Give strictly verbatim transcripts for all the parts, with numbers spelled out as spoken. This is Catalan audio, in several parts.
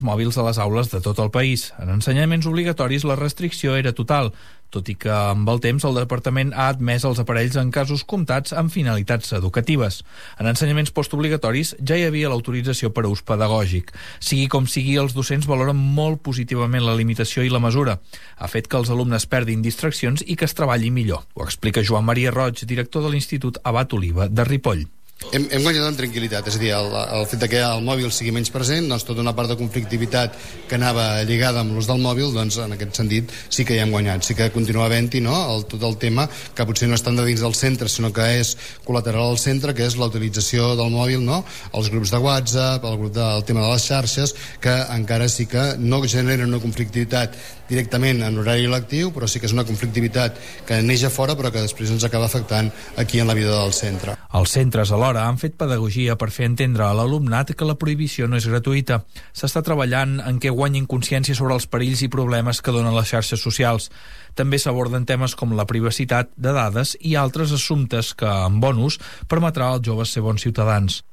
mòbils a les aules de tot el país. En ensenyaments obligatoris la restricció era total, tot i que amb el temps el Departament ha admès els aparells en casos comptats amb finalitats educatives. En ensenyaments postobligatoris ja hi havia l'autorització per a ús pedagògic. Sigui com sigui, els docents valoren molt positivament la limitació i la mesura. Ha fet que els alumnes perdin distraccions i que es treballi millor. Ho explica Joan Maria Roig, director de l'Institut Abat Oliva de Ripoll. Hem, hem guanyat en tranquil·litat, és a dir, el, el fet que el mòbil sigui menys present, doncs tota una part de conflictivitat que anava lligada amb l'ús del mòbil, doncs en aquest sentit sí que hi hem guanyat, sí que continua havent-hi, no?, el, tot el tema que potser no està de dins del centre, sinó que és col·lateral al centre, que és la utilització del mòbil, no?, els grups de WhatsApp, el grup del tema de les xarxes, que encara sí que no generen una conflictivitat directament en horari lectiu, però sí que és una conflictivitat que neix a fora però que després ens acaba afectant aquí en la vida del centre. Els centres alhora han fet pedagogia per fer entendre a l'alumnat que la prohibició no és gratuïta. S'està treballant en què guanyin consciència sobre els perills i problemes que donen les xarxes socials. També s'aborden temes com la privacitat de dades i altres assumptes que, amb bon ús, permetrà als joves ser bons ciutadans.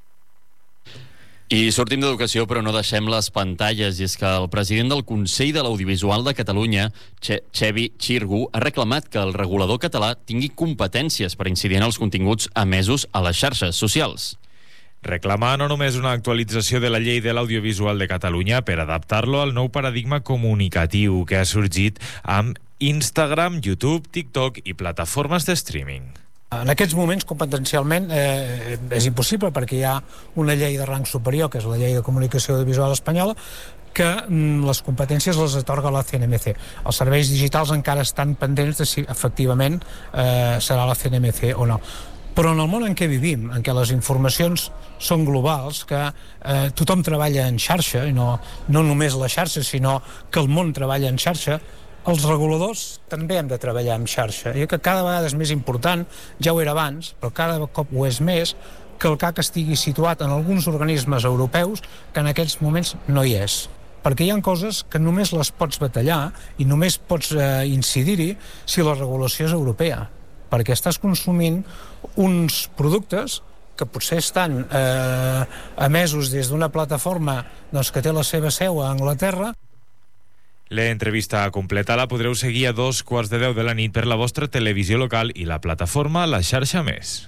I sortim d'educació, però no deixem les pantalles, i és que el president del Consell de l'Audiovisual de Catalunya, Xevi Xirgu, ha reclamat que el regulador català tingui competències per incidir en els continguts emesos a les xarxes socials. Reclama no només una actualització de la llei de l'audiovisual de Catalunya per adaptar-lo al nou paradigma comunicatiu que ha sorgit amb Instagram, YouTube, TikTok i plataformes de streaming. En aquests moments, competencialment, eh, és impossible perquè hi ha una llei de rang superior, que és la llei de comunicació audiovisual espanyola, que mm, les competències les atorga la C N M C. Els serveis digitals encara estan pendents de si efectivament eh, serà la C N M C o no. Però en el món en què vivim, en què les informacions són globals, que eh, tothom treballa en xarxa, i no, no només la xarxa, sinó que el món treballa en xarxa, els reguladors també hem de treballar en xarxa, i que cada vegada és més important, ja ho era abans, però cada cop ho és més, que el C A C estigui situat en alguns organismes europeus que en aquests moments no hi és. Perquè hi ha coses que només les pots batallar i només pots eh, incidir-hi si la regulació és europea, perquè estàs consumint uns productes que potser estan eh, emesos des d'una plataforma doncs, que té la seva seu a Anglaterra. L'entrevista completa la podreu seguir a dos quarts de deu de la nit per la vostra televisió local i la plataforma La Xarxa Més.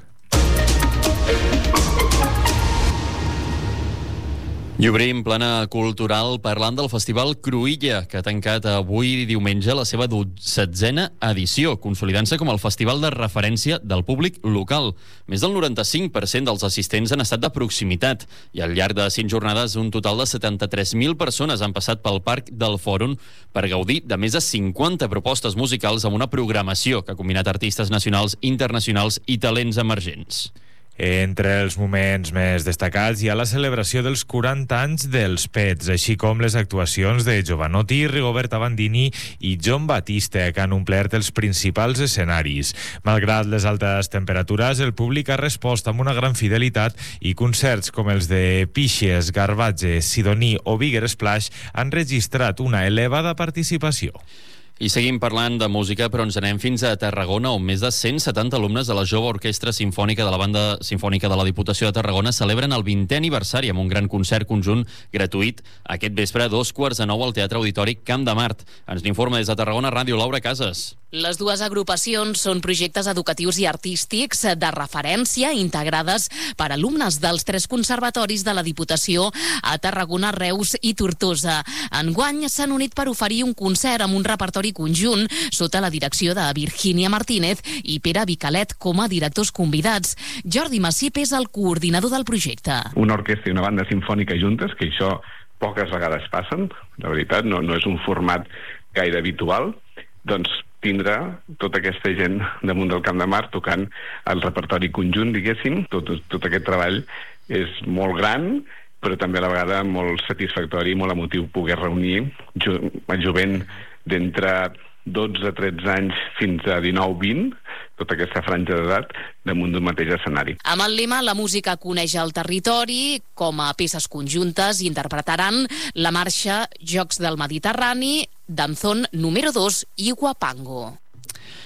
I obrim plana cultural parlant del Festival Cruïlla, que ha tancat avui diumenge la seva setzena edició, consolidant-se com el festival de referència del públic local. Més del noranta-cinc per cent dels assistents han estat de proximitat i al llarg de cinc jornades un total de setanta-tres mil persones han passat pel Parc del Fòrum per gaudir de més de cinquanta propostes musicals amb una programació que ha combinat artistes nacionals, internacionals i talents emergents. Entre els moments més destacats hi ha la celebració dels quaranta anys dels Pets, així com les actuacions de Jovanotti, Rigoberta Bandini i Jon Batiste, que han omplert els principals escenaris. Malgrat les altes temperatures, el públic ha respost amb una gran fidelitat i concerts com els de Pixies, Garbatge, Sidoní o Bigger Splash han registrat una elevada participació. I seguim parlant de música, però ens anem fins a Tarragona, on més de cent setanta alumnes de la Jove Orquestra Simfònica de la Banda Simfònica de la Diputació de Tarragona celebren el vintè aniversari amb un gran concert conjunt gratuït aquest vespre a dos quarts de nou al Teatre Auditori Camp de Mart. Ens n'informa des de Tarragona Ràdio Laura Casas. Les dues agrupacions són projectes educatius i artístics de referència integrades per alumnes dels tres conservatoris de la Diputació a Tarragona, Reus i Tortosa. Enguany s'han unit per oferir un concert amb un repertori conjunt sota la direcció de Virgínia Martínez i Pere Vicalet com a directors convidats. Jordi Massip és el coordinador del projecte. Una orquestra i una banda simfònica juntes, que això poques vegades passen, la veritat, no, no és un format gaire habitual, doncs tindrà tota aquesta gent damunt del Camp de Mart tocant el repertori conjunt, diguéssim. Tot, tot aquest treball és molt gran, però també a la vegada molt satisfactori i molt emotiu poder reunir jo, el jovent d'entre dotze a tretze anys fins a dinou vint, tota aquesta franja d'edat, damunt d'un mateix escenari. Amb el lema La música coneix el territori, com a peces conjuntes interpretaran la marxa Jocs del Mediterrani, Danzón número dos i Guapango.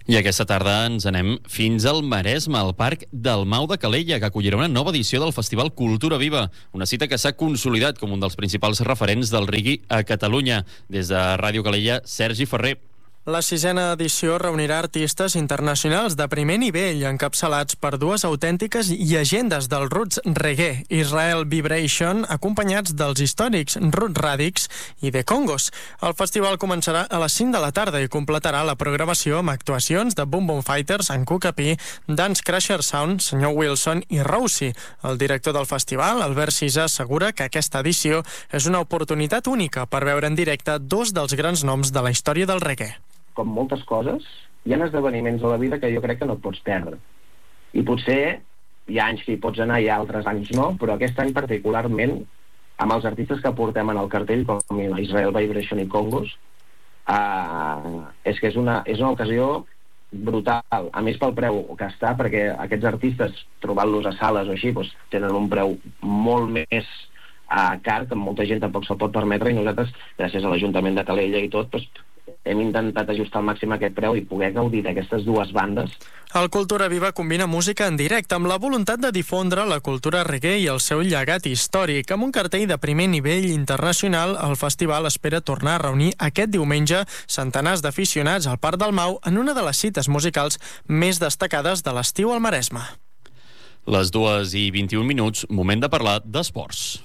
I aquesta tarda ens anem fins al Maresme, al Parc del Mau de Calella, que acollirà una nova edició del Festival Cultura Viva, una cita que s'ha consolidat com un dels principals referents del reggae a Catalunya. Des de Ràdio Calella, Sergi Ferrer. La sisena edició reunirà artistes internacionals de primer nivell, encapçalats per dues autèntiques llegendes del roots reggae, Israel Vibration, acompanyats dels històrics Roots Radics i The Congos. El festival començarà a les cinc de la tarda i completarà la programació amb actuacions de Boom Boom Fighters, en Cucapí, Dance Crusher Sound, Senyor Wilson i Rousey. El director del festival, Albert Cisa, assegura que aquesta edició és una oportunitat única per veure en directe dos dels grans noms de la història del reggae. Com moltes coses, hi ha esdeveniments a la vida que jo crec que no et pots perdre. I potser hi ha anys que hi pots anar i altres anys no, però aquest any particularment, amb els artistes que portem en el cartell, com Israel Vibration i Congos, eh, és que és una, és una ocasió brutal. A més, pel preu que està, perquè aquests artistes, trobant-los a sales o així, doncs, tenen un preu molt més eh, car, que molta gent tampoc se'l pot permetre, i nosaltres, gràcies a l'Ajuntament de Calella i tot, doncs, hem intentat ajustar al màxim aquest preu i poder gaudir d'aquestes dues bandes. El Cultura Viva combina música en directe amb la voluntat de difondre la cultura reggae i el seu llegat històric. Amb un cartell de primer nivell internacional, el festival espera tornar a reunir aquest diumenge centenars d'aficionats al Parc del Mau en una de les cites musicals més destacades de l'estiu al Maresme. Les dues i vint-i-un minuts, moment de parlar d'esports.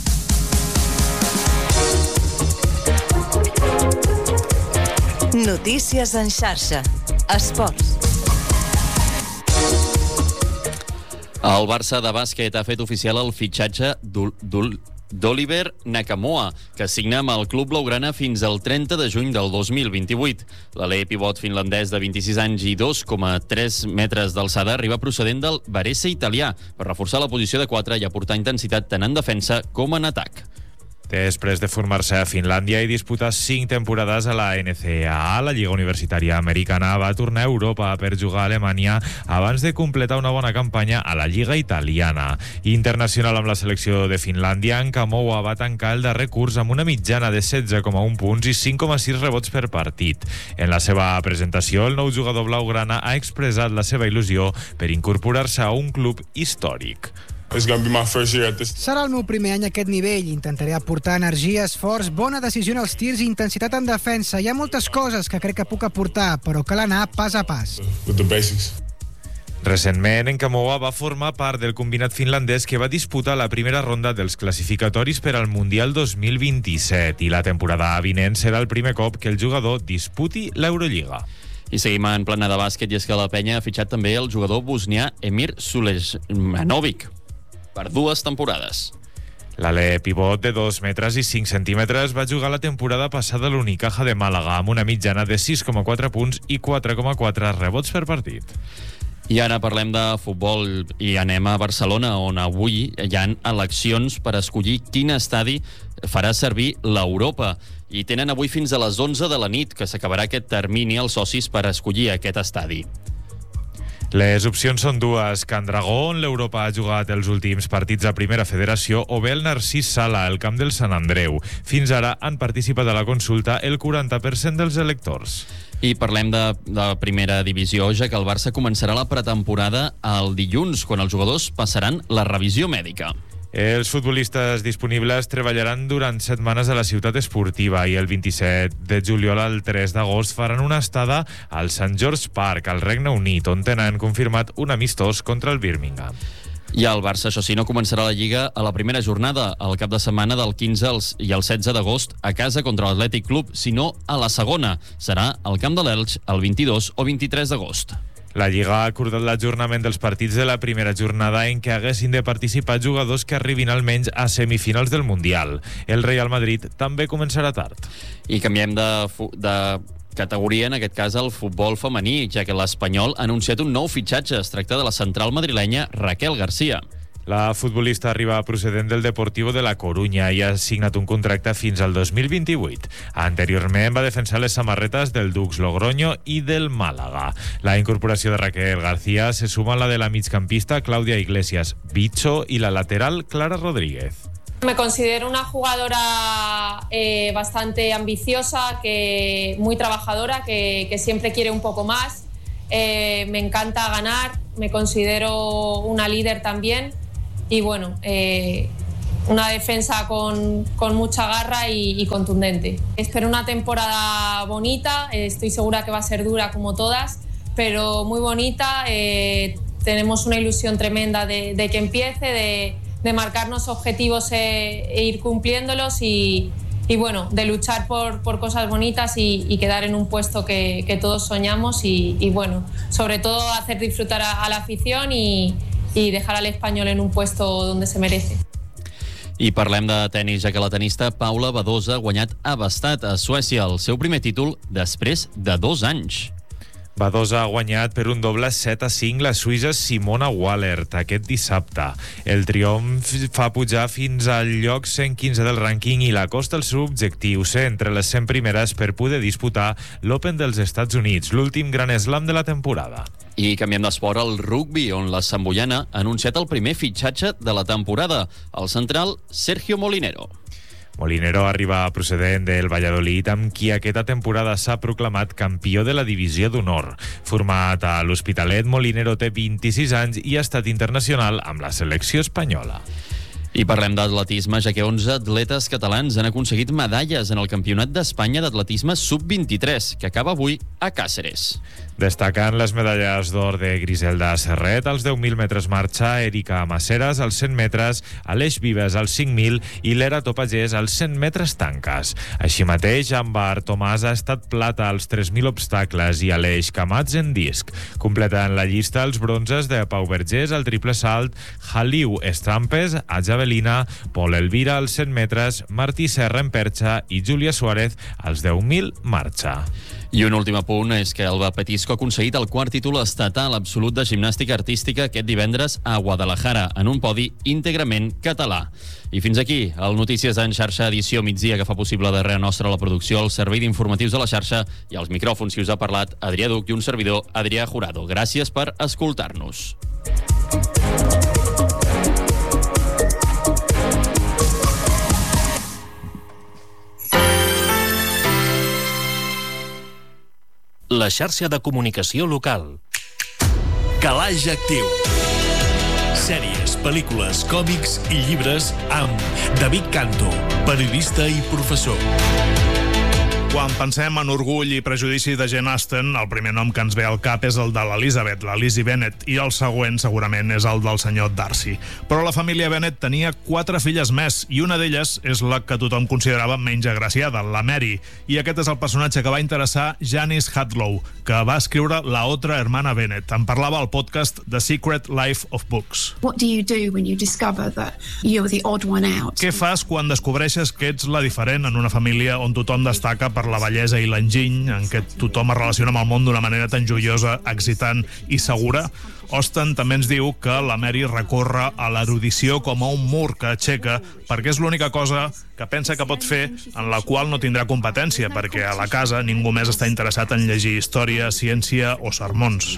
Notícies en xarxa. Esports. El Barça de bàsquet ha fet oficial el fitxatge d'Oliver Nakamoa, que signa amb el club blaugrana fins al trenta de juny del dos mil vint-i-vuit. L'alè pivot finlandès de vint-i-sis anys i dos coma tres metres d'alçada arriba procedent del Varese italià per reforçar la posició de quatre i aportar intensitat tant en defensa com en atac. Després de formar-se a Finlàndia i disputar cinc temporades a la N C A A, la Lliga Universitària Americana va tornar a Europa per jugar a Alemanya abans de completar una bona campanya a la Lliga Italiana. Internacional amb la selecció de Finlàndia, Nkamoa va tancar el darrer curs amb una mitjana de setze coma un punts i cinc coma sis rebots per partit. En la seva presentació, el nou jugador blaugrana ha expressat la seva il·lusió per incorporar-se a un club històric. Serà el meu primer any a aquest nivell. Intentaré aportar energia, esforç, bona decisió en els tirs i intensitat en defensa. Hi ha moltes coses que crec que puc aportar, però cal anar pas a pas. Recentment, Nkamoa va formar part del combinat finlandès que va disputar la primera ronda dels classificatoris per al Mundial dos mil vint-i-set i la temporada vinent serà el primer cop que el jugador disputi l'Eurolliga. I seguim en plana de bàsquet, i és que la penya ha fitxat també el jugador bosnià Emir Sulejmanovic per dues temporades. L'alè pivot de dos metres i cinc centímetres va jugar la temporada passada a l'Unicaja de Màlaga amb una mitjana de sis coma quatre punts i quatre coma quatre rebots per partit. I ara parlem de futbol i anem a Barcelona, on avui hi ha eleccions per escollir quin estadi farà servir l'Europa. I tenen avui fins a les onze de la nit, que s'acabarà aquest termini als socis per escollir aquest estadi. Les opcions són dues: Can Dragó, on l'Europa ha jugat els últims partits a Primera Federació, o bé el Narcís Sala, al camp del Sant Andreu. Fins ara han participat a la consulta el quaranta per cent dels electors. I parlem de, de primera divisió, ja que el Barça començarà la pretemporada el dilluns, quan els jugadors passaran la revisió mèdica. Els futbolistes disponibles treballaran durant setmanes a la ciutat esportiva i el vint-i-set de juliol al tres d'agost faran una estada al Saint George Park, al Regne Unit, on tenen confirmat un amistós contra el Birmingham. I el Barça, això sí, no començarà la Lliga a la primera jornada, al cap de setmana del quinze i el setze d'agost, a casa contra l'Atlètic Club, sinó a la segona. Serà al camp de l'Elx el vint-i-dos o vint-i-tres d'agost. La Lliga ha acordat l'ajornament dels partits de la primera jornada en què haguessin de participar jugadors que arribin almenys a semifinals del Mundial. El Real Madrid també començarà tard. I canviem de, de categoria, en aquest cas el futbol femení, ja que l'Espanyol ha anunciat un nou fitxatge. Es tracta de la central madrilenya Raquel García. La futbolista arriba procedent del Deportivo de la Corunya i ha signat un contracte fins al dos mil vint-i-vuit. Anteriorment va defensar les samarretes del Dux Logroño i del Màlaga. La incorporació de Raquel García se suma a la de la migcampista Claudia Iglesias Bicho y la lateral Clara Rodríguez. Me considero una jugadora eh, bastante ambiciosa, que muy trabajadora, que, que siempre quiere un poco más. eh, me encanta ganar, me considero una líder también y bueno, eh, una defensa con, con mucha garra y, y contundente. Espero una temporada bonita, eh, estoy segura que va a ser dura como todas, pero muy bonita. Eh, tenemos una ilusión tremenda de, de que empiece, de, de marcarnos objetivos e, e ir cumpliéndolos y, y bueno, de luchar por, por cosas bonitas y, y quedar en un puesto que, que todos soñamos y, y bueno, sobre todo hacer disfrutar a, a la afición y, y dejar al Español en un puesto donde se merece. I parlem de tenis, ja que la tenista Paula Badosa ha guanyat a Bastad, a Suècia, el seu primer títol després de dos anys. Badosa ha guanyat per un doble set a cinc la suïssa Simona Wallert aquest dissabte. El triomf fa pujar fins al lloc cent quinze del rànquing i l'acosta el seu objectiu, ser entre les cent primeres per poder disputar l'Open dels Estats Units, l'últim gran slam de la temporada. I canviem d'esport al rugbi, on la Samboyana ha anunciat el primer fitxatge de la temporada, el central Sergio Molinero. Molinero arriba procedent del Valladolid, amb qui aquesta temporada s'ha proclamat campió de la divisió d'honor. Format a l'Hospitalet, Molinero té vint-i-sis anys i ha estat internacional amb la selecció espanyola. I parlem d'atletisme, ja que onze atletes catalans han aconseguit medalles en el Campionat d'Espanya d'Atletisme sub vint-i-tres, que acaba avui a Càceres. Destacant les medalles d'or de Griselda Serret als deu mil metres marxa, Erika Maceras als cent metres, Aleix Vives als cinc mil i l'Era Topagés als cent metres tanques. Així mateix, Àmbar Tomàs ha estat plata als tres mil obstacles i Aleix Camats en disc. Completen la llista els bronzes de Pau Vergés al triple salt, Jaliu Estrampes a javelina, Pol Elvira als cent metres, Martí Serra en perxa i Júlia Suárez als deu mil marxa. I un últim apunt és que Alba Petisco ha aconseguit el quart títol estatal absolut de gimnàstica artística aquest divendres a Guadalajara, en un podi íntegrament català. I fins aquí, el Notícies en xarxa edició migdia, que fa possible darrere nostra la producció, el servei d'informatius de la xarxa i els micròfons que us ha parlat Adrià Duc i un servidor, Adrià Jurado. Gràcies per escoltar-nos. La xarxa de comunicació local. Calaix Actiu. Sèries, pel·lícules, còmics i llibres amb David Canto, periodista i professor. Quan pensem en Orgull i prejudici de Jane Austen, el primer nom que ens ve al cap és el de l'Elizabeth, la Lizzie Bennet, i el següent segurament és el del senyor Darcy. Però la família Bennet tenia quatre filles més, i una d'elles és la que tothom considerava menys agraciada, la Mary. I aquest és el personatge que va interessar Janice Hadlow, que va escriure La otra hermana Bennet. En parlava al podcast The Secret Life of Books. What do you do when you discover that you're the odd one out? Què fas quan descobreixes que ets la diferent en una família on tothom destaca per la bellesa i l'enginy, en què tothom es relaciona amb el món d'una manera tan joiosa, excitant i segura? Austen també ens diu que la Mary recorre a l'erudició com a un mur que aixeca perquè és l'única cosa que pensa que pot fer en la qual no tindrà competència, perquè a la casa ningú més està interessat en llegir història, ciència o sermons.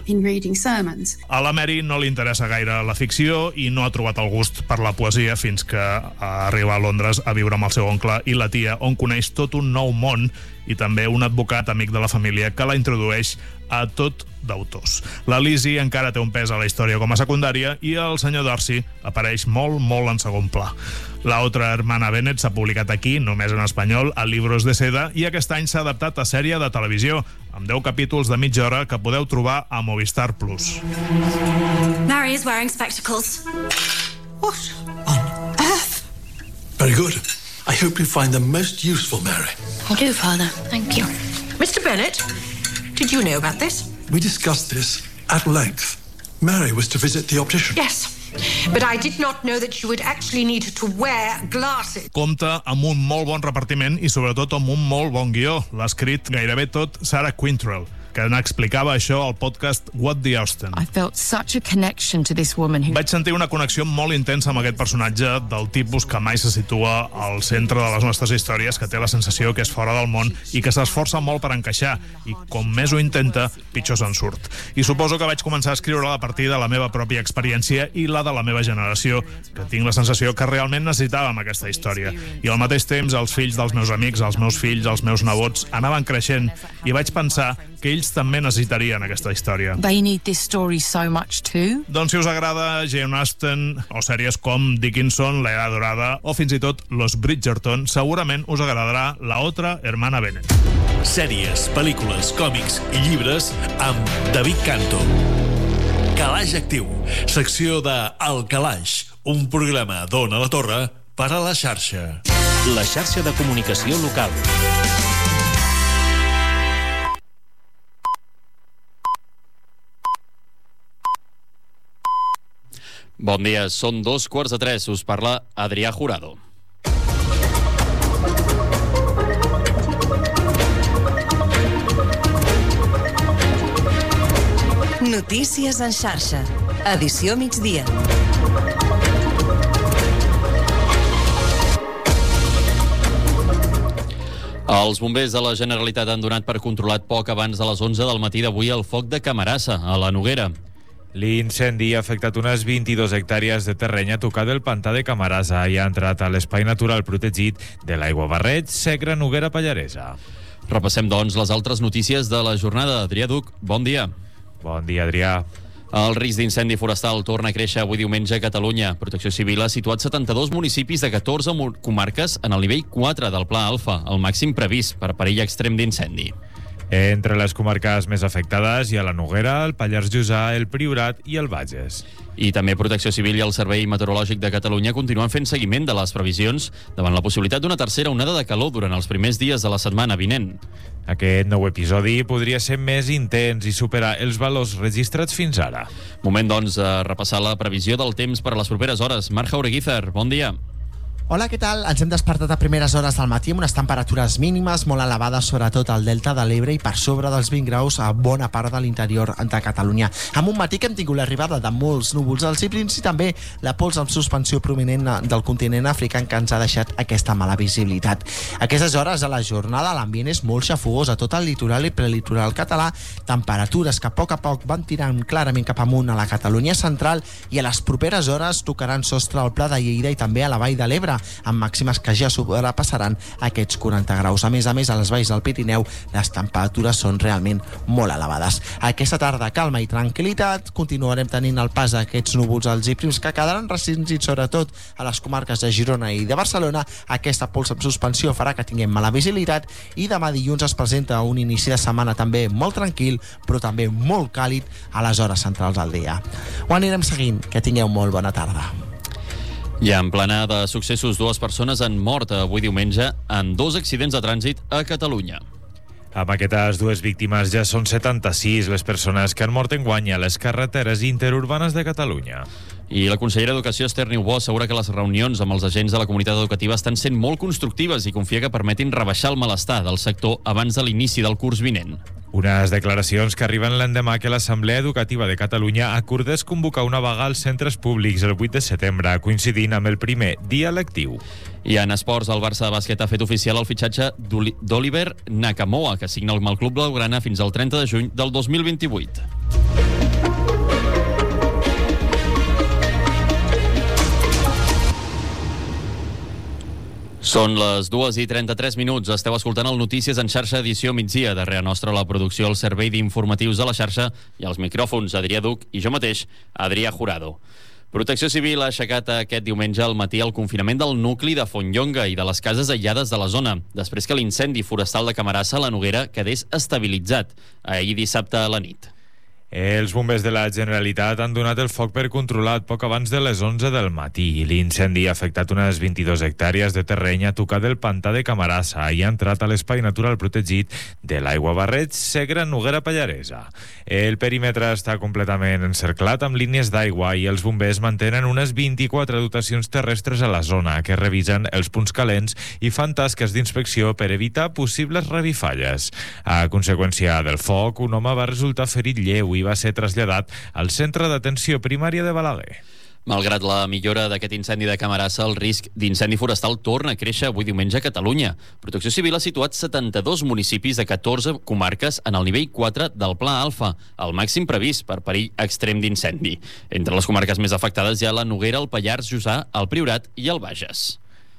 A la Mary no li interessa gaire la ficció i no ha trobat el gust per la poesia fins que arriba a Londres a viure amb el seu oncle i la tia, on coneix tot un nou món i també un advocat amic de la família que la introdueix a tot d'autors. La Lizzie encara té un pes a la història com a secundària i el senyor Darcy apareix molt, molt en segon pla. La otra hermana Bennet s'ha publicat aquí, només en espanyol, a Libros de Seda, i aquest any s'ha adaptat a sèrie de televisió, amb deu capítols de mitja hora que podeu trobar a Movistar Plus. Mary is wearing spectacles. What on earth? Very good. I hope you find them most useful, Mary. I do, Father. Thank you. Mister Bennet, did you know about this? We discussed this at length. Mary was to visit the optician. Yes, but I did not know that you would actually need to wear glasses. Compta amb un molt bon repartiment i sobretot amb un molt bon guió. L'ha escrit gairebé tot Sarah Quintrell, que n'explicava això al podcast What the Austen. I felt such a connection to this woman who... Vaig sentir una connexió molt intensa amb aquest personatge del tipus que mai se situa al centre de les nostres històries, que té la sensació que és fora del món i que s'esforça molt per encaixar, i com més ho intenta, pitjor se'n surt. I suposo que vaig començar a escriure-la a partir de la meva pròpia experiència i la de la meva generació, que tinc la sensació que realment necessitàvem aquesta història. I al mateix temps, els fills dels meus amics, els meus fills, els meus nebots, anaven creixent, i vaig pensar que ells ells també necessitarien aquesta història. They need this story so much too. Doncs si us agrada Jane Austen o sèries com Dickinson, La Era Dorada o fins i tot Los Bridgerton, segurament us agradarà La Otra Hermana Bennet. Sèries, pel·lícules, còmics i llibres amb David Canto. Calaix Actiu, secció de El Calaix, un programa d'Ona la Torre per a la xarxa. La xarxa de comunicació local. Bon dia, són dos quarts de tres. Us parla Adrià Jurado. Notícies en xarxa. Edició migdia. Els bombers de la Generalitat han donat per controlat poc abans de les onze del matí d'avui el foc de Camarasa, a la Noguera. L'incendi ha afectat unes vint-i-dues hectàrees de terreny a tocar del pantà de Camarasa i ha entrat a l'espai natural protegit de l'Aiguabarreig, Segre, Noguera, Pallaresa. Repassem, doncs, les altres notícies de la jornada. Adrià Duc, bon dia. Bon dia, Adrià. El risc d'incendi forestal torna a créixer avui diumenge a Catalunya. Protecció Civil ha situat setanta-dos municipis de catorze comarques en el nivell quatre del Pla Alfa, el màxim previst per perill extrem d'incendi. Entre les comarques més afectades hi ha la Noguera, el Pallars Jussà, el Priorat i el Bages. I també Protecció Civil i el Servei Meteorològic de Catalunya continuen fent seguiment de les previsions davant la possibilitat d'una tercera onada de calor durant els primers dies de la setmana vinent. Aquest nou episodi podria ser més intens i superar els valors registrats fins ara. Moment, doncs, de repassar la previsió del temps per a les properes hores. Marc Jaureguízar, bon dia. Hola, què tal? Ens hem despertat a primeres hores del matí amb unes temperatures mínimes molt elevades, sobretot al delta de l'Ebre i per sobre dels vint graus a bona part de l'interior de Catalunya. Amb un matí que hem tingut l'arribada de molts núvols als ciprins i també la pols en suspensió prominent del continent africà que ens ha deixat aquesta mala visibilitat. A aquestes hores de la jornada l'ambient és molt xafogós a tot el litoral i prelitoral català, temperatures que a poc a poc van tirant clarament cap amunt a la Catalunya central i a les properes hores tocaran sostre al Pla de Lleida i també a la Vall de l'Ebre, amb màximes que ja sobrepassaran aquests quaranta graus. A més a més, a les valls del Pirineu les temperatures són realment molt elevades. Aquesta tarda, calma i tranquil·litat, continuarem tenint el pas d'aquests núvols alts i prims que quedaran restringits sobretot a les comarques de Girona i de Barcelona. Aquesta pols en suspensió farà que tinguem mala visibilitat i demà dilluns es presenta un inici de setmana també molt tranquil, però també molt càlid a les hores centrals del dia. Ho anirem seguint. Que tingueu molt bona tarda. I en plana de successos, dues persones han mort avui diumenge en dos accidents de trànsit a Catalunya. Amb aquestes dues víctimes ja són setanta-sis les persones que han mort enguany a les carreteres interurbanes de Catalunya. I la consellera d'Educació, Esther Niubó, assegura que les reunions amb els agents de la comunitat educativa estan sent molt constructives i confia que permetin rebaixar el malestar del sector abans de l'inici del curs vinent. Unes declaracions que arriben l'endemà que l'Assemblea Educativa de Catalunya acordés convocar una vaga als centres públics el vuit de setembre, coincidint amb el primer dia lectiu. I en esports, el Barça de bàsquet ha fet oficial el fitxatge d'Oliver Nakamoa, que signa amb el club blaugrana fins al trenta de juny del dos mil vint-i-vuit. Són les dues i trenta-tres minuts. Esteu escoltant el Notícies en xarxa edició migdia. Darrere nostra la producció, el servei d'informatius de la xarxa i els micròfons Adrià Duc i jo mateix, Adrià Jurado. Protecció Civil ha aixecat aquest diumenge al matí el confinament del nucli de Fontlonga i de les cases aïllades de la zona, després que l'incendi forestal de Camarasa a la Noguera quedés estabilitzat ahir dissabte a la nit. Els bombers de la Generalitat han donat el foc per controlat poc abans de les onze del matí. L'incendi ha afectat unes vint-i-dues hectàrees de terreny a tocar del pantà de Camarasa i ha entrat a l'espai natural protegit de l'Aiguabarreig, Segre, Noguera, Pallaresa. El perímetre està completament encerclat amb línies d'aigua i els bombers mantenen unes vint-i-quatre dotacions terrestres a la zona que revisen els punts calents i fan tasques d'inspecció per evitar possibles revifalles. A conseqüència del foc, un home va resultar ferit lleu i va ser traslladat al centre d'atenció primària de Balaguer. Malgrat la millora d'aquest incendi de Camarasa, el risc d'incendi forestal torna a créixer avui diumenge a Catalunya. Protecció Civil ha situat setanta-dos municipis de catorze comarques en el nivell quatre del Pla Alfa, el màxim previst per perill extrem d'incendi. Entre les comarques més afectades hi ha la Noguera, el Pallars Jussà, el Priorat i el Bages.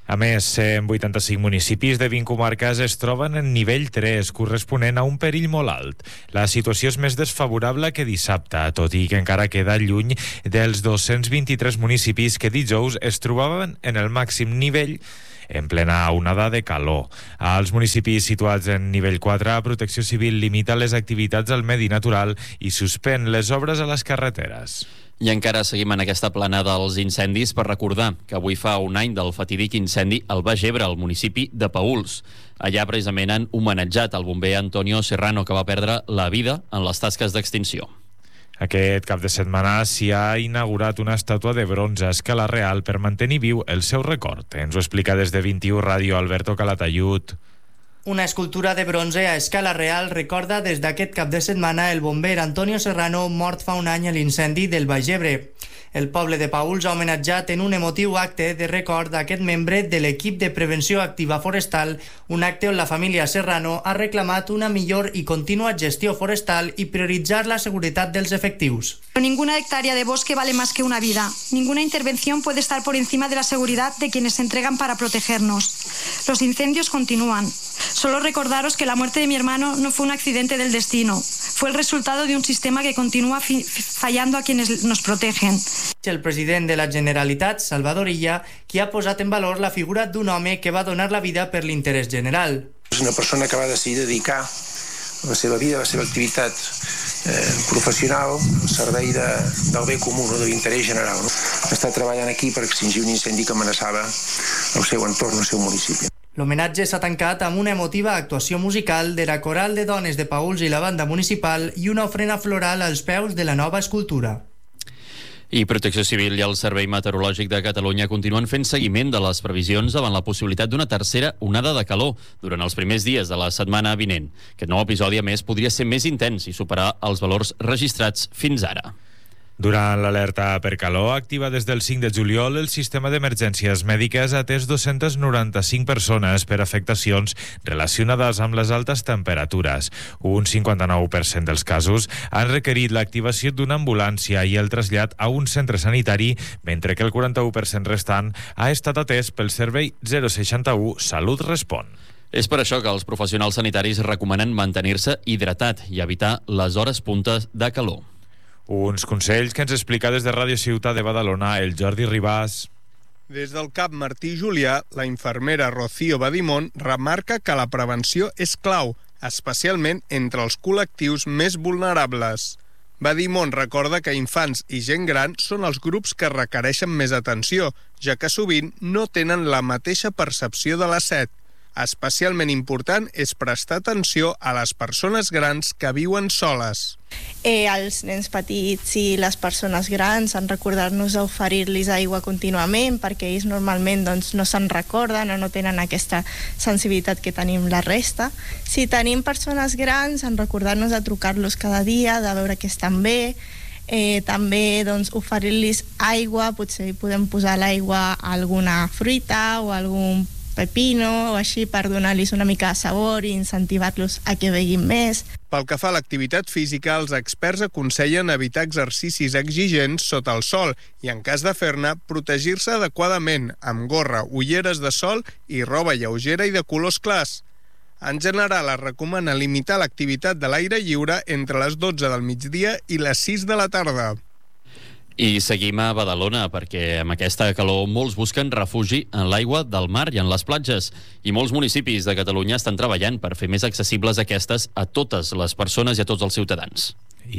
A més, cent vuitanta-cinc municipis de vint comarques es troben en nivell tres, corresponent a un perill molt alt. La situació és més desfavorable que dissabte, tot i que encara queda lluny dels dos-cents vint-i-tres municipis que dijous es trobaven en el màxim nivell en plena onada de calor. Als municipis situats en nivell quatre, Protecció Civil limita les activitats al medi natural i suspèn les obres a les carreteres. I encara seguim en aquesta plana dels incendis per recordar que avui fa un any del fatídic incendi al Baix Ebre, al municipi de Paüls. Allà precisament han homenatjat el bomber Antonio Serrano, que va perdre la vida en les tasques d'extinció. Aquest cap de setmana s'hi ha inaugurat una estàtua de bronze a escala real per mantenir viu el seu record. Ens ho explica des de vint-i-u Ràdio Alberto Calatayud. Una escultura de bronze a escala real recorda des d'aquest cap de setmana el bomber Antonio Serrano, mort fa un any a l'incendi del Baix Ebre. El poble de Paüls ha homenatjat en un emotiu acte de record d'aquest membre de l'equip de prevenció activa forestal, un acte on la família Serrano ha reclamat una millor i contínua gestió forestal i prioritzar la seguretat dels efectius. Ninguna hectárea de bosque vale más que una vida. Ninguna intervención puede estar por encima de la seguridad de quienes se entregan para protegernos. Los incendios continúan. Solo recordaros que la muerte de mi hermano no fue un accidente del destino. Fue el resultado de un sistema que continúa fallando a quienes nos protegen. El president de la Generalitat, Salvador Illa, qui ha posat en valor la figura d'un home que va donar la vida per l'interès general. És una persona que va decidir dedicar la seva vida, la seva activitat eh, professional al servei de, del bé comú, no? De l'interès general. No? Està treballant aquí per extingir un incendi que amenaçava el seu entorn, el seu municipi. L'homenatge s'ha tancat amb una emotiva actuació musical de la Coral de Dones de Paüls i la banda municipal i una ofrena floral als peus de la nova escultura. I Protecció Civil i el Servei Meteorològic de Catalunya continuen fent seguiment de les previsions davant la possibilitat d'una tercera onada de calor durant els primers dies de la setmana vinent. Aquest nou episodi, a més, podria ser més intens i superar els valors registrats fins ara. Durant l'alerta per calor, activa des del cinc de juliol, el sistema d'emergències mèdiques ha atès dos-cents noranta-cinc persones per afectacions relacionades amb les altes temperatures. Un cinquanta-nou per cent dels casos han requerit l'activació d'una ambulància i el trasllat a un centre sanitari, mentre que el quaranta-u per cent restant ha estat atès pel servei zero seixanta-u Salut Respon. És per això que els professionals sanitaris recomanen mantenir-se hidratat i evitar les hores puntes de calor. Uns consells que ens explica des de Ràdio Ciutat de Badalona el Jordi Ribàs. Des del CAP Martí Julià, la infermera Rocío Badimón remarca que la prevenció és clau, especialment entre els col·lectius més vulnerables. Badimón recorda que infants i gent gran són els grups que requereixen més atenció, ja que sovint no tenen la mateixa percepció de la set. Especialment important és prestar atenció a les persones grans que viuen soles. Eh, els nens petits i les persones grans en recordar-nos d'oferir-los aigua contínuament, perquè ells normalment doncs, no se'n recorden o no tenen aquesta sensibilitat que tenim la resta. Si tenim persones grans, en recordar-nos de trucar-los cada dia, de veure que estan bé. Eh, també doncs, oferir-los aigua, potser podem posar l'aigua a alguna fruita o algun pepino o així per donar-los una mica de sabor i incentivar-los a que beguin més. Pel que fa a l'activitat física, els experts aconsellen evitar exercicis exigents sota el sol i, en cas de fer-ne, protegir-se adequadament amb gorra, ulleres de sol i roba lleugera i de colors clars. En general, es recomana limitar l'activitat de l'aire lliure entre les dotze del migdia i les sis de la tarda. I seguim a Badalona, perquè amb aquesta calor molts busquen refugi en l'aigua del mar i en les platges. I molts municipis de Catalunya estan treballant per fer més accessibles aquestes a totes les persones i a tots els ciutadans.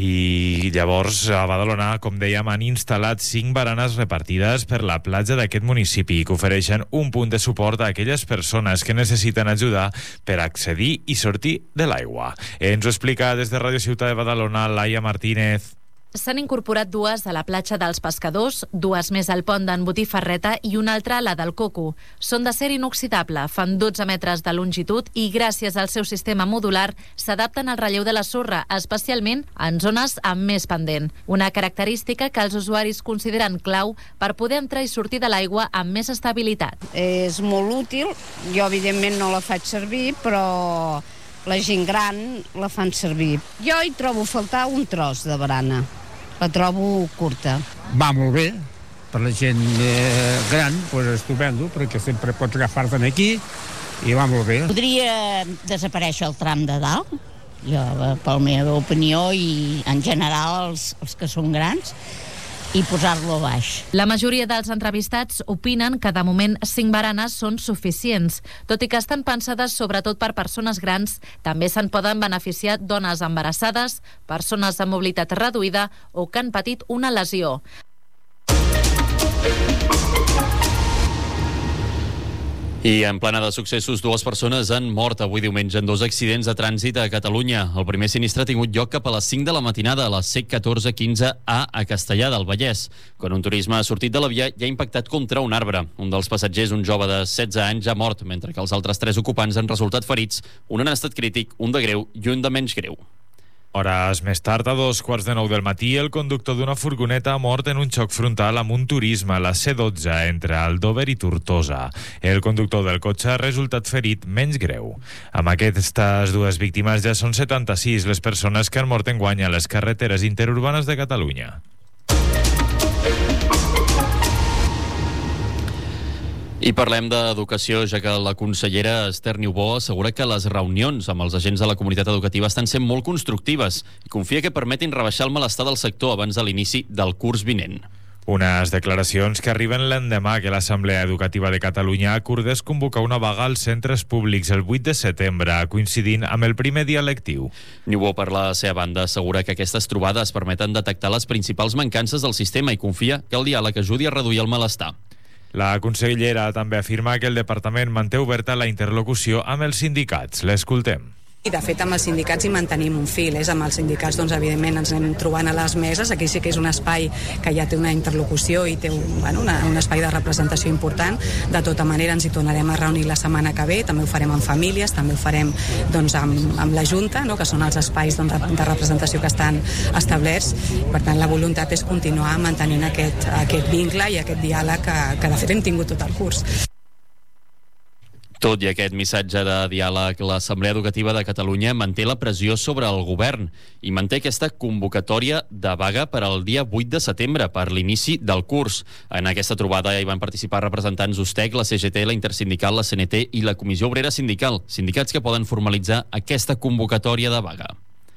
I llavors a Badalona, com dèiem, han instal·lat cinc baranes repartides per la platja d'aquest municipi que ofereixen un punt de suport a aquelles persones que necessiten ajuda per accedir i sortir de l'aigua. Ens ho explica des de Ràdio Ciutat de Badalona Laia Martínez. S'han incorporat dues a la platja dels Pescadors, dues més al pont d'en Botifarreta i una altra a la del Coco. Són d'acer inoxidable, fan dotze metres de longitud i gràcies al seu sistema modular s'adapten al relleu de la sorra, especialment en zones amb més pendent. Una característica que els usuaris consideren clau per poder entrar i sortir de l'aigua amb més estabilitat. És molt útil, jo evidentment no la faig servir, però la gent gran la fan servir. Jo hi trobo faltar un tros de barana. La trobo curta. Va molt bé, per la gent eh, gran, doncs estupendo, perquè sempre pots agafar-te'n aquí i va molt bé. Podria desaparèixer el tram de dalt, jo, per la meva opinió, i en general els, els que són grans, i posar-lo baix. La majoria dels entrevistats opinen que de moment cinc baranes són suficients. Tot i que estan pensades sobretot per persones grans, també se'n poden beneficiar dones embarassades, persones amb mobilitat reduïda o que han patit una lesió. I en plana de successos, dues persones han mort avui diumenge en dos accidents de trànsit a Catalunya. El primer sinistre ha tingut lloc cap a les cinc de la matinada a la C catorze quinze A a Castellar del Vallès, quan un turisme ha sortit de la via i ha impactat contra un arbre. Un dels passatgers, un jove de setze anys, ha mort, mentre que els altres tres ocupants han resultat ferits, un en estat crític, un de greu i un de menys greu. Hores més tard, a dos quarts de nou del matí, el conductor d'una furgoneta ha mort en un xoc frontal amb un turisme a la C dotze entre Aldover i Tortosa. El conductor del cotxe ha resultat ferit menys greu. Amb aquestes dues víctimes ja són setanta-sis les persones que han mort enguany a les carreteres interurbanes de Catalunya. I parlem d'educació, ja que la consellera Esther Niubó assegura que les reunions amb els agents de la comunitat educativa estan sent molt constructives i confia que permetin rebaixar el malestar del sector abans de l'inici del curs vinent. Unes declaracions que arriben l'endemà que l'Assemblea Educativa de Catalunya acordés convocar una vaga als centres públics el vuit de setembre, coincidint amb el primer dia lectiu. Niubó, per la seva banda, assegura que aquestes trobades permeten detectar les principals mancances del sistema i confia que el diàleg ajudi a reduir el malestar. La consellera també afirma que el departament manté oberta la interlocució amb els sindicats. L'escoltem. I de fet amb els sindicats hi mantenim un fil, és amb els sindicats doncs evidentment ens anem trobant a les meses, aquí sí que és un espai que ja té una interlocució i té un, bueno, una, un espai de representació important. De tota manera ens hi tornarem a reunir la setmana que ve, també ho farem amb famílies, també ho farem doncs, amb, amb la Junta, no? Que són els espais doncs, de representació que estan establerts. Per tant, la voluntat és continuar mantenint aquest, aquest vincle i aquest diàleg que, que de fet hem tingut tot el curs. Tot i aquest missatge de diàleg, l'Assemblea Educativa de Catalunya manté la pressió sobre el govern i manté aquesta convocatòria de vaga per al dia vuit de setembre, per l'inici del curs. En aquesta trobada hi van participar representants USTEC, la C G T, la Intersindical, la C N T i la Comissió Obrera Sindical, sindicats que poden formalitzar aquesta convocatòria de vaga.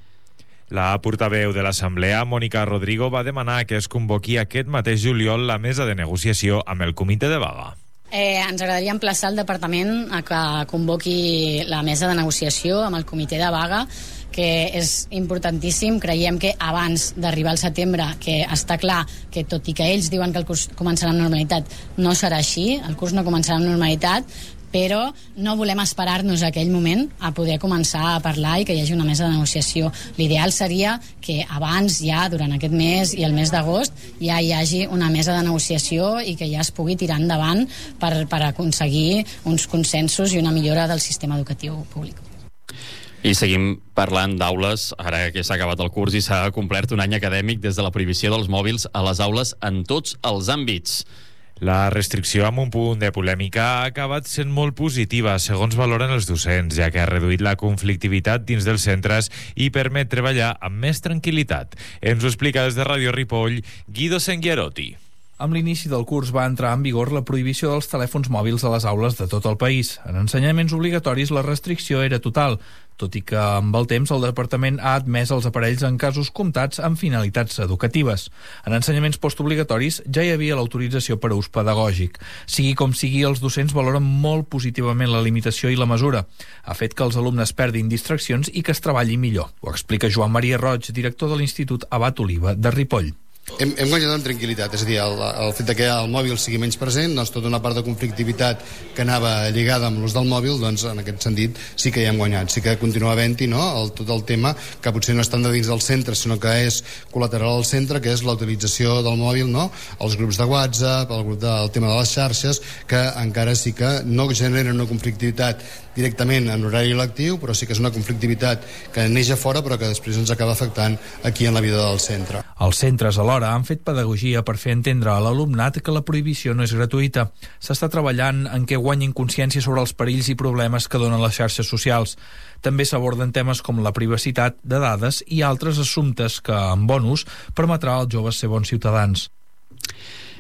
La portaveu de l'Assemblea, Mònica Rodrigo, va demanar que es convoqui aquest mateix juliol la mesa de negociació amb el comitè de vaga. Eh, ens agradaria emplaçar el departament a que convoqui la mesa de negociació amb el comitè de vaga, que és importantíssim. Creiem que abans d'arribar al setembre, que està clar que tot i que ells diuen que el curs començarà amb normalitat, no serà així, el curs no començarà amb normalitat, però no volem esperar-nos a aquell moment a poder començar a parlar i que hi hagi una mesa de negociació. L'ideal seria que abans, ja durant aquest mes i el mes d'agost, ja hi hagi una mesa de negociació i que ja es pugui tirar endavant per, per aconseguir uns consensos i una millora del sistema educatiu públic. I seguim parlant d'aules, ara que s'ha acabat el curs i s'ha complert un any acadèmic des de la prohibició dels mòbils a les aules en tots els àmbits. La restricció amb un punt de polèmica ha acabat sent molt positiva, segons valoren els docents, ja que ha reduït la conflictivitat dins dels centres i permet treballar amb més tranquil·litat. Ens ho explica des de Ràdio Ripoll, Guido Senguierotti. Amb l'inici del curs va entrar en vigor la prohibició dels telèfons mòbils a les aules de tot el país. En ensenyaments obligatoris la restricció era total, tot i que amb el temps el departament ha admès els aparells en casos comptats amb finalitats educatives. En ensenyaments postobligatoris ja hi havia l'autorització per a ús pedagògic. Sigui com sigui, els docents valoren molt positivament la limitació i la mesura. Ha fet que els alumnes perdin distraccions i que es treballi millor. Ho explica Joan Maria Roig, director de l'Institut Abat Oliva de Ripoll. Hem, hem guanyat en tranquil·litat, és a dir, el, el fet que el mòbil sigui menys present, doncs tota una part de conflictivitat que anava lligada amb l'ús del mòbil, doncs en aquest sentit sí que hi hem guanyat, sí que continua havent-hi, no?, el, tot el tema que potser no és tant de dins del centre, sinó que és col·lateral al centre, que és la utilització del mòbil, no?, els grups de WhatsApp, el grup del tema de les xarxes, que encara sí que no generen una conflictivitat directament en horari lectiu, però sí que és una conflictivitat que neix a fora però que després ens acaba afectant aquí en la vida del centre. Els centres alhora han fet pedagogia per fer entendre a l'alumnat que la prohibició no és gratuïta. S'està treballant en què guanyin consciència sobre els perills i problemes que donen les xarxes socials. També s'aborden temes com la privacitat de dades i altres assumptes que, en bon ús, permetrà als joves ser bons ciutadans.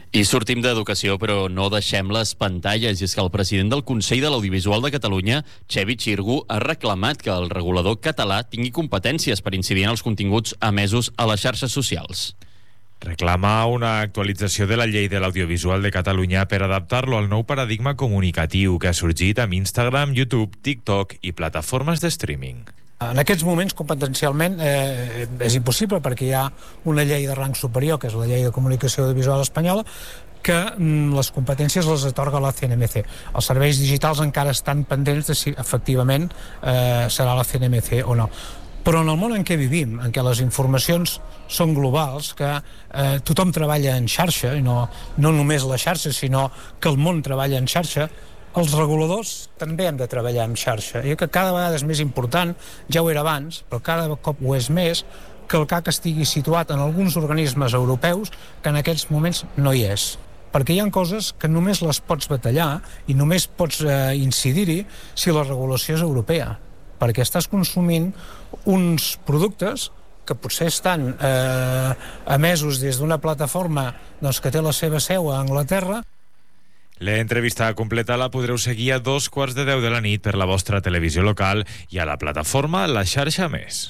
I sortim d'educació, però no deixem les pantalles. I és que el president del Consell de l'Audiovisual de Catalunya, Xevi Xirgu, ha reclamat que el regulador català tingui competències per incidir en els continguts emesos a les xarxes socials. Reclama una actualització de la llei de l'audiovisual de Catalunya per adaptar-lo al nou paradigma comunicatiu que ha sorgit amb Instagram, YouTube, TikTok i plataformes de streaming. En aquests moments, competencialment, eh, és impossible perquè hi ha una llei de rang superior, que és la llei de comunicació audiovisual espanyola, que mm, les competències les atorga la C N M C. Els serveis digitals encara estan pendents de si efectivament eh, serà la C N M C o no. Però en el món en què vivim, en què les informacions són globals, que eh, tothom treballa en xarxa, i no, no només la xarxa, sinó que el món treballa en xarxa, els reguladors també hem de treballar en xarxa, i que cada vegada és més important, ja ho era abans, però cada cop ho és més, que el C A C estigui situat en alguns organismes europeus que en aquests moments no hi és. Perquè hi ha coses que només les pots batallar i només pots eh, incidir-hi si la regulació és europea, perquè estàs consumint uns productes que potser estan eh, emesos des d'una plataforma doncs, que té la seva seu a Anglaterra. L'entrevista completa la podreu seguir a dos quarts de deu de la nit per la vostra televisió local i a la plataforma La Xarxa Més.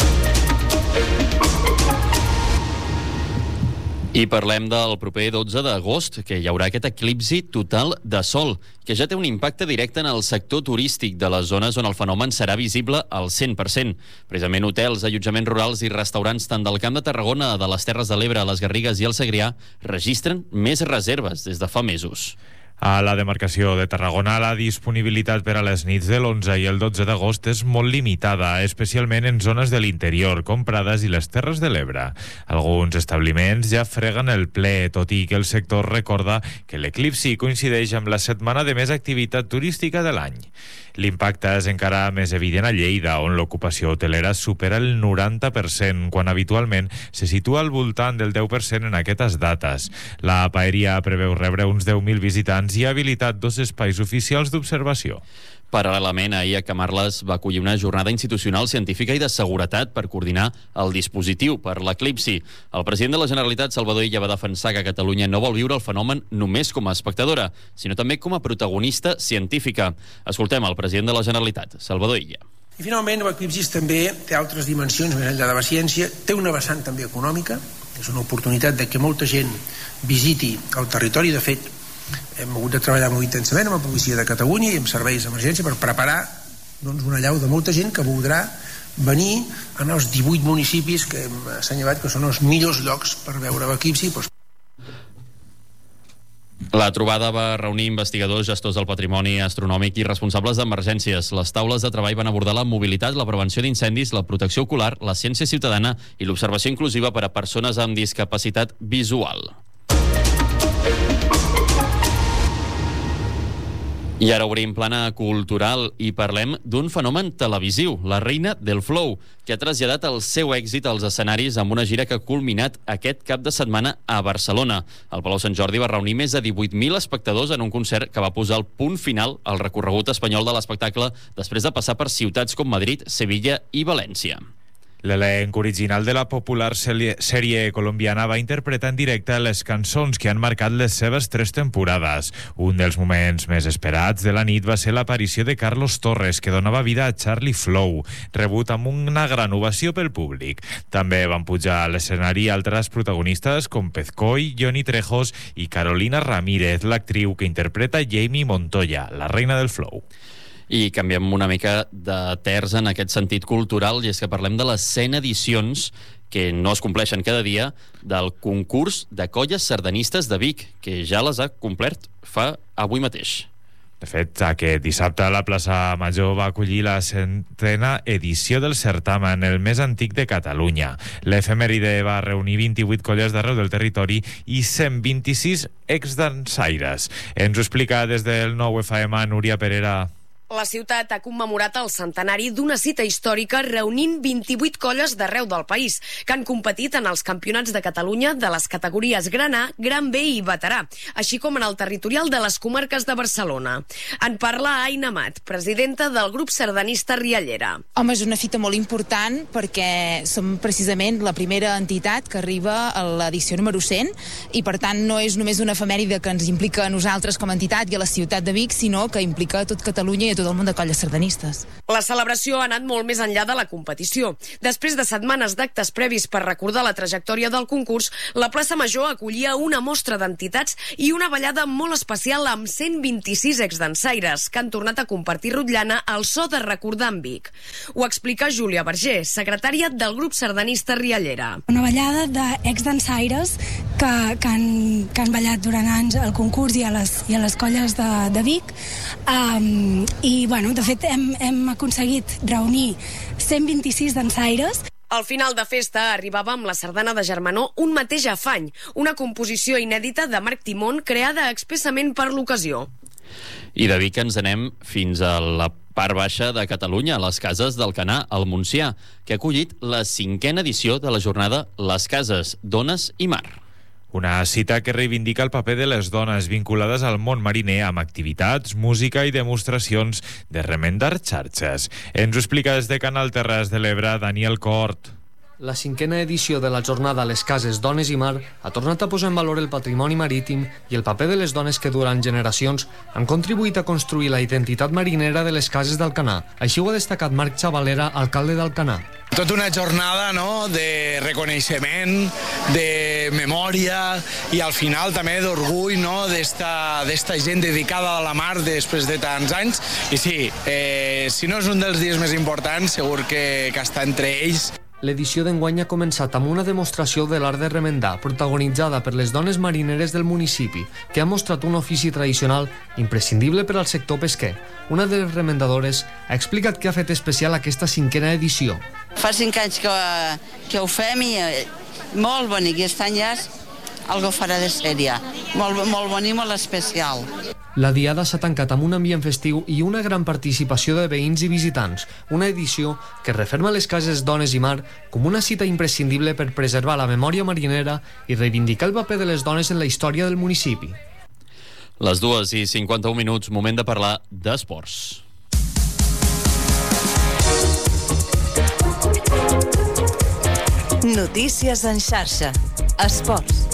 I parlem del proper dotze d'agost, que hi haurà aquest eclipsi total de sol, que ja té un impacte directe en el sector turístic de les zones on el fenomen serà visible al cent per cent. Precisament hotels, allotjaments rurals i restaurants tant del Camp de Tarragona, de les Terres de l'Ebre, les Garrigues i el Segrià registren més reserves des de fa mesos. A la demarcació de Tarragona, la disponibilitat per a les nits de l'onze i el dotze d'agost és molt limitada, especialment en zones de l'interior, com Prades i les Terres de l'Ebre. Alguns establiments ja freguen el ple, tot i que el sector recorda que l'eclipsi coincideix amb la setmana de més activitat turística de l'any. L'impacte és encara més evident a Lleida, on l'ocupació hotelera supera el noranta per cent, quan habitualment se situa al voltant del deu per cent en aquestes dates. La Paeria preveu rebre uns deu mil visitants i ha habilitat dos espais oficials d'observació. Paral·lelament, ahir a Camarles va acollir una jornada institucional científica i de seguretat per coordinar el dispositiu per l'eclipsi. El president de la Generalitat, Salvador Illa, va defensar que Catalunya no vol viure el fenomen només com a espectadora, sinó també com a protagonista científica. Escoltem el president de la Generalitat, Salvador Illa. I finalment l'eclipsi també té altres dimensions més enllà de la ciència, té una vessant també econòmica, és una oportunitat de que molta gent visiti el territori. De fet, hem hagut de treballar molt intensament amb la policia de Catalunya i amb serveis d'emergència per preparar doncs, una allau de molta gent que voldrà venir en els divuit municipis que hem assenyalat que són els millors llocs per veure l'eclipsi. Doncs... La trobada va reunir investigadors, gestors del patrimoni astronòmic i responsables d'emergències. Les taules de treball van abordar la mobilitat, la prevenció d'incendis, la protecció ocular, la ciència ciutadana i l'observació inclusiva per a persones amb discapacitat visual. I ara obrim plana cultural i parlem d'un fenomen televisiu, la reina del flow, que ha traslladat el seu èxit als escenaris amb una gira que ha culminat aquest cap de setmana a Barcelona. El Palau Sant Jordi va reunir més de divuit mil espectadors en un concert que va posar el punt final al recorregut espanyol de l'espectacle després de passar per ciutats com Madrid, Sevilla i València. L'elenc original de la popular sèrie colombiana va interpretar en directe les cançons que han marcat les seves tres temporades. Un dels moments més esperats de la nit va ser l'aparició de Carlos Torres, que donava vida a Charlie Flow, rebut amb una gran ovació pel públic. També van pujar a l'escenari altres protagonistes com Pezcoy, Johnny Trejos i Carolina Ramírez, l'actriu que interpreta Jamie Montoya, la reina del flow. I canviem una mica de terç en aquest sentit cultural, i és que parlem de les cent edicions que no es compleixen cada dia del concurs de colles sardanistes de Vic, que ja les ha complert fa avui mateix. De fet, aquest dissabte la plaça Major va acollir la centena edició del certamen, el més antic de Catalunya. L'efemèride va reunir vint-i-vuit colles d'arreu del territori i cent vint-i-sis exdansaires. Ens ho explica des del nou F M Núria Perera. La ciutat ha commemorat el centenari d'una cita històrica reunint vint-i-vuit colles d'arreu del país que han competit en els campionats de Catalunya de les categories Gran A, Gran B i Veterà, així com en el territorial de les comarques de Barcelona. En parla Aina Amat, presidenta del grup sardanista Riallera. Home, és una fita molt important perquè som precisament la primera entitat que arriba a l'edició número cent i per tant no és només una efemèride que ens implica a nosaltres com a entitat i a la ciutat de Vic, sinó que implica a tot Catalunya i a tot el món de colles sardanistes. La celebració ha anat molt més enllà de la competició. Després de setmanes d'actes previs per recordar la trajectòria del concurs, la plaça Major acollia una mostra d'entitats i una ballada molt especial amb cent vint-i-sis exdansaires que han tornat a compartir rotllana al so de recordar en Vic. Ho explica Júlia Verger, secretària del grup sardanista Riallera. Una ballada d'exdansaires que, que, han, que han ballat durant anys al concurs i a les, i a les colles de, de Vic. Um, I, bueno, de fet, hem, hem aconseguit reunir cent vint-i-sis dansaires. Al final de festa arribava amb la sardana de Germanó Un mateix afany, una composició inèdita de Marc Timón creada expressament per l'ocasió. I de Vic ens anem fins a la part baixa de Catalunya, a les Cases d'Alcanar, al Montsià, que ha acollit la cinquena edició de la jornada Les Cases, Dones i Mar. Una cita que reivindica el paper de les dones vinculades al món mariner amb activitats, música i demostracions de remendar xarxes. Ens ho explica des de Canal Terres de l'Ebre, Daniel Cort. La cinquena edició de la jornada Les Cases, Dones i Mar ha tornat a posar en valor el patrimoni marítim i el paper de les dones que durant generacions han contribuït a construir la identitat marinera de les Cases d'Alcanar. Així ho ha destacat Marc Xavalera, alcalde d'Alcanar. Tota una jornada, no?, de reconeixement, de memòria i al final també d'orgull, no?, d'esta, d'esta gent dedicada a la mar després de tants anys. I sí, eh, si no és un dels dies més importants, segur que, que està entre ells. L'edició d'enguany ha començat amb una demostració de l'art de remendar, protagonitzada per les dones marineres del municipi, que ha mostrat un ofici tradicional imprescindible per al sector pesquer. Una de les remendadores ha explicat què ha fet especial aquesta cinquena edició. Fa cinc anys que, que ho fem i molt bonic, i aquest any ja és algo fora de sèrie. Molt, molt bonic, molt especial. La diada s'ha tancat amb un ambient festiu i una gran participació de veïns i visitants, una edició que referma les Cases Dones i Mar com una cita imprescindible per preservar la memòria marinera i reivindicar el paper de les dones en la història del municipi. Les dues i cinquanta-un minuts, moment de parlar d'esports. Notícies en xarxa. Esports.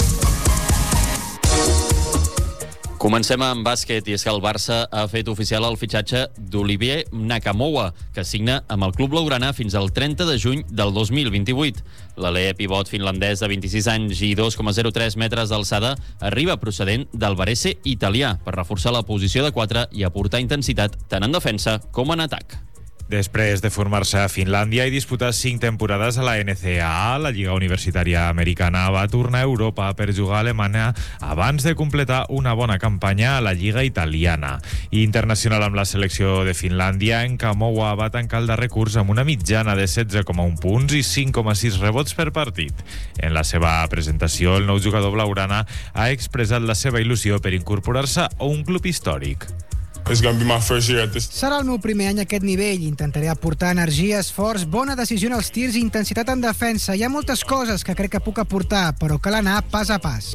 Comencem amb bàsquet, i és que el Barça ha fet oficial el fitxatge d'Olivier Nakamoua, que signa amb el club blaugrana fins al trenta de juny del dos mil vint-i-vuit. L'alè pivot finlandès de vint-i-sis anys i dos coma zero tres metres d'alçada arriba procedent del Varese italià per reforçar la posició de quatre i aportar intensitat tant en defensa com en atac. Després de formar-se a Finlàndia i disputar cinc temporades a la N C A A, la Lliga Universitària Americana va tornar a Europa per jugar a Alemanya abans de completar una bona campanya a la Lliga Italiana. Internacional amb la selecció de Finlàndia, Nkamoua va tancar el darrer curs amb una mitjana de setze coma un punts i cinc coma sis rebots per partit. En la seva presentació, el nou jugador blaugrana ha expressat la seva il·lusió per incorporar-se a un club històric. Serà el meu primer any a aquest nivell. Intentaré aportar energia, esforç, bona decisió en els tirs i intensitat en defensa. Hi ha moltes coses que crec que puc aportar, però cal anar pas a pas.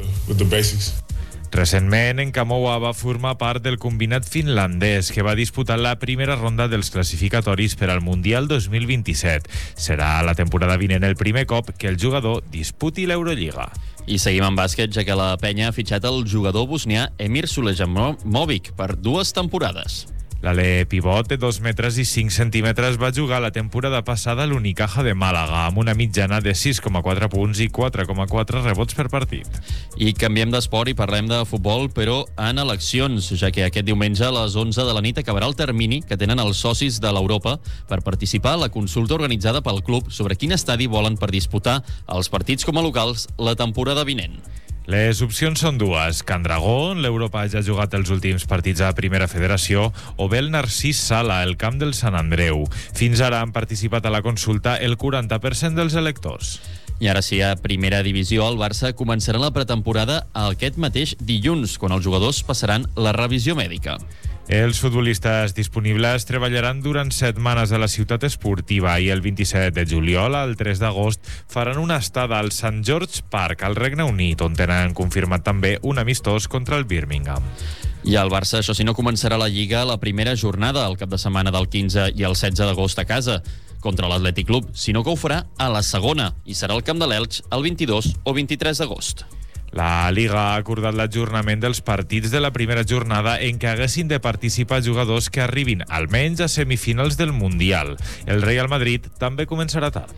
Recentment, Nkamoua va formar part del combinat finlandès que va disputar la primera ronda dels classificatoris per al Mundial dos mil vint-i-set. Serà la temporada vinent el primer cop que el jugador disputi l'Eurolliga. I seguim amb bàsquet, ja que la penya ha fitxat el jugador bosnià Emir Sulejanovic per dues temporades. L'alè pivot de dos metres i cinc centímetres va jugar la temporada passada a l'Unicaja de Màlaga amb una mitjana de sis coma quatre punts i quatre coma quatre rebots per partit. I canviem d'esport i parlem de futbol, però en eleccions, ja que aquest diumenge a les onze de la nit acabarà el termini que tenen els socis de l'Europa per participar a la consulta organitzada pel club sobre quin estadi volen per disputar els partits com a locals la temporada vinent. Les opcions són dues. Can Dragó, l'Europa ja ha jugat els últims partits a Primera Federació, o bé el Narcís Sala, el camp del Sant Andreu. Fins ara han participat a la consulta el quaranta per cent dels electors. I ara sí, a Primera Divisió, el Barça començarà la pretemporada aquest mateix dilluns, quan els jugadors passaran la revisió mèdica. Els futbolistes disponibles treballaran durant setmanes a la ciutat esportiva i el vint-i-set de juliol al tres d'agost faran una estada al Saint George Park al Regne Unit, on tenen confirmat també un amistós contra el Birmingham. I el Barça, això sí, no començarà la Lliga la primera jornada, el cap de setmana del quinze i el setze d'agost a casa, contra l'Atlètic Club, sinó que ho farà a la segona, i serà al camp de l'Elx el vint-i-dos o vint-i-tres d'agost. La Liga ha acordat l'ajornament dels partits de la primera jornada en què haguessin de participar jugadors que arribin almenys a semifinals del Mundial. El Real Madrid també començarà tard.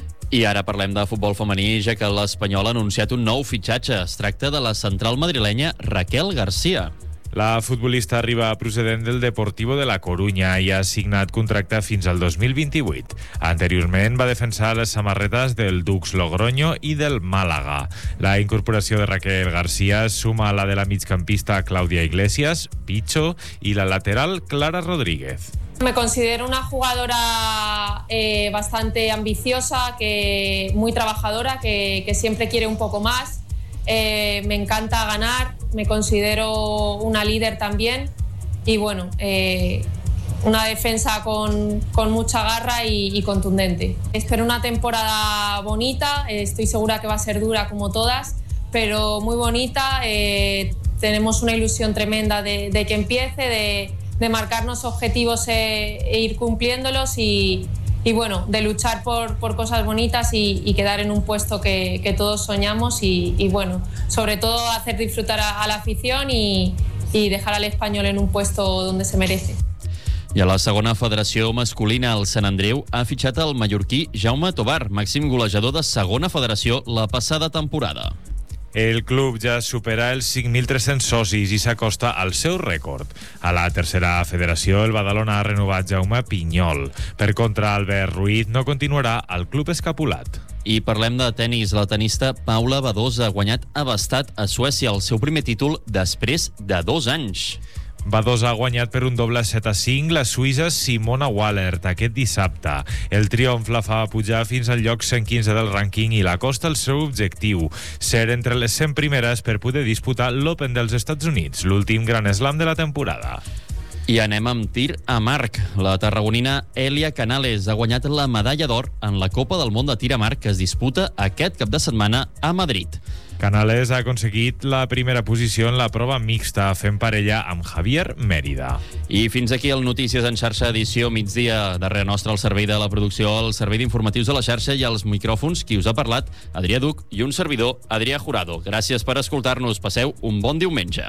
I ara parlem de futbol femení, ja que l'Espanyol ha anunciat un nou fitxatge. Es tracta de la central madrilenya Raquel García. La futbolista arriba procedent del Deportivo de la Corunya i ha signat contracte fins al dos mil vint-i-vuit. Anteriorment va defensar les samarretes del Dux Logroño i del Màlaga. La incorporació de Raquel García suma a la de la migcampista Claudia Iglesias, Picho, y la lateral Clara Rodríguez. Me considero una jugadora eh, bastante ambiciosa, que muy trabajadora, que, que siempre quiere un poco más. Eh, me encanta ganar, me considero una líder también y bueno, eh, una defensa con, con mucha garra y, y contundente. Espero una temporada bonita, eh, estoy segura que va a ser dura como todas, pero muy bonita. Eh, tenemos una ilusión tremenda de, de que empiece, de, de marcarnos objetivos e, e ir cumpliéndolos y Y bueno, de luchar por, por cosas bonitas y, y quedar en un puesto que, que todos soñamos y, y bueno, sobre todo hacer disfrutar a, a la afición y, y dejar al Espanyol en un puesto donde se merece. I a la segona federació masculina, el Sant Andreu ha fitxat el mallorquí Jaume Tobar, màxim golejador de segona federació la passada temporada. El club ja supera els cinc mil tres-cents socis i s'acosta al seu rècord. A la tercera federació, el Badalona ha renovat Jaume Pinyol. Per contra, Albert Ruiz no continuarà al club escapulat. I parlem de tenis. La tenista Paula Badosa ha guanyat a Bastad, a Suècia, el seu primer títol després de dos anys. Badosa ha guanyat per un doble set a cinc la suïssa Simona Wallert aquest dissabte. El triomf la fa pujar fins al lloc cent quinze del rànquing i l'acosta al seu objectiu, ser entre les cent primeres per poder disputar l'Open dels Estats Units, l'últim gran slam de la temporada. I anem amb tir a marc. La tarragonina Elia Canales ha guanyat la medalla d'or en la Copa del Món de tir a marc que es disputa aquest cap de setmana a Madrid. Canales ha aconseguit la primera posició en la prova mixta, fent parella amb Javier Mérida. I fins aquí el Notícies en xarxa, edició migdia. Darrere nostre, el servei de la producció, el servei d'informatius de la xarxa i els micròfons, qui us ha parlat, Adrià Duc, i un servidor, Adrià Jurado. Gràcies per escoltar-nos. Passeu un bon diumenge.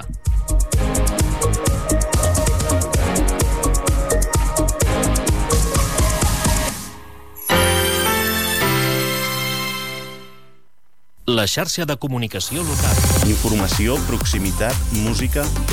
La xarxa de comunicació local. Informació, proximitat, música...